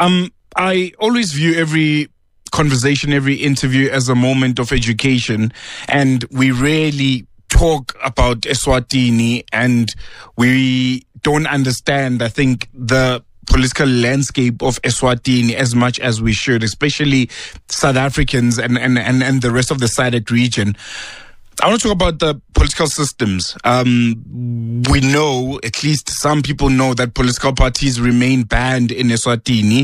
I always view every conversation, every interview as a moment of education, and we rarely talk about Eswatini, and we don't understand, I think, the political landscape of Eswatini as much as we should, especially South Africans and the rest of the SADC region. I want to talk about the political systems. We know, at least some people know, that political parties remain banned in Eswatini,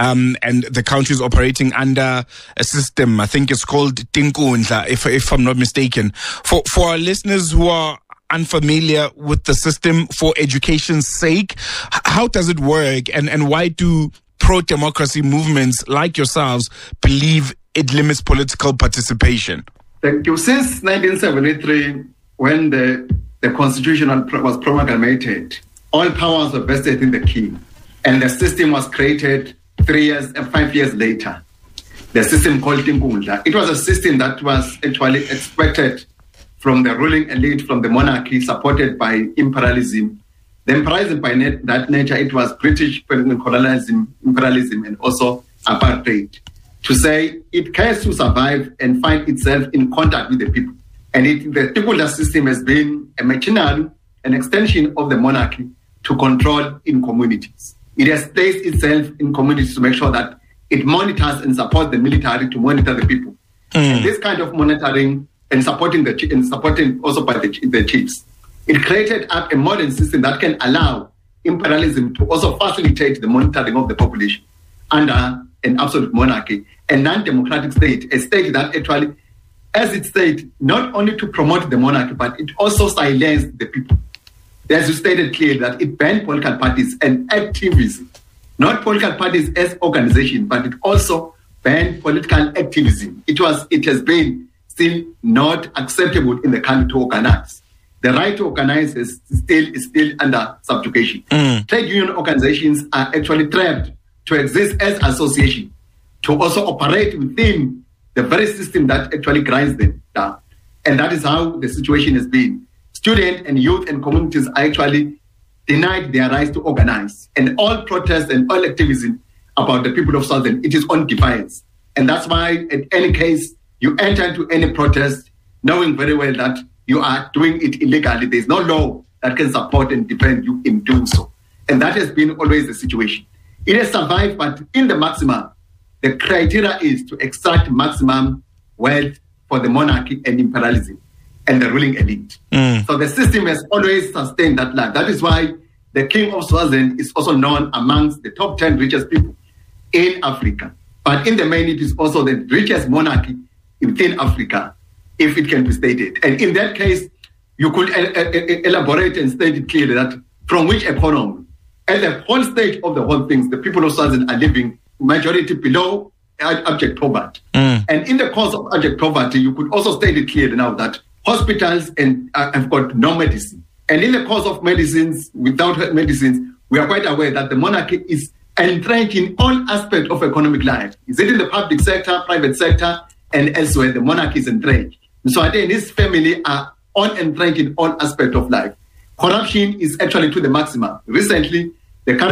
and the country is operating under a system, I think it's called Tinkundla, if I'm not mistaken. For our listeners who are unfamiliar with the system, for education's sake, how does it work, and why do pro-democracy movements like yourselves believe it limits political participation? Thank you. Since 1973, when the constitution was promulgated, all powers were vested in the king, and the system was created 3 years and 5 years later. The system called Tinkundla. It was a system that was actually expected from the ruling elite, from the monarchy, supported by imperialism. The imperialism by that nature, it was British colonialism, imperialism, and also apartheid. To say it cares to survive and find itself in contact with the people. And the Tinkundla system has been a machinery, an extension of the monarchy to control in communities. It has placed itself in communities to make sure that it monitors and supports the military to monitor the people. And this kind of monitoring and supporting also by the chiefs, it created up a modern system that can allow imperialism to also facilitate the monitoring of the population under an absolute monarchy, a non-democratic state, a state that actually, as it stated, not only to promote the monarchy, but it also silenced the people. As you stated clearly, that it banned political parties and activism, not political parties as organization, but it also banned political activism. It has been still not acceptable in the country to organize. The right to organize is still under subjugation. Trade union organizations are actually trapped to exist as association, to also operate within the very system that actually grinds them down. And that is how the situation has been. Students and youth and communities are actually denied their rights to organize. And all protests and all activism about the people of Southern, it is on defiance. And that's why, in any case, you enter into any protest knowing very well that you are doing it illegally. There's no law that can support and defend you in doing so. And that has been always the situation. It has survived, but in the maximum, the criteria is to extract maximum wealth for the monarchy and imperialism and the ruling elite. So the system has always sustained that life. That is why the King of Swaziland is also known amongst the top 10 richest people in Africa. But in the main, it is also the richest monarchy within Africa, if it can be stated. And in that case, you could elaborate and state it clearly that from which economy, at the whole stage of the whole things, the people of Swaziland are living majority below abject poverty. And in the course of abject poverty, you could also state it clearly now that hospitals have got no medicine. And in the course of medicines, without medicines, we are quite aware that the monarchy is entrenched in all aspects of economic life. Is it in the public sector, private sector, and elsewhere? The monarchy is entrenched. So I think his family are all entrenched in all aspects of life. Corruption is actually to the maximum. Recently, the current